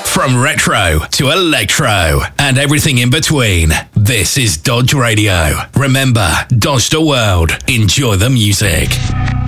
From retro to electro and everything in between. This is Dodge Radio. Remember, Dodge the world. Enjoy the music.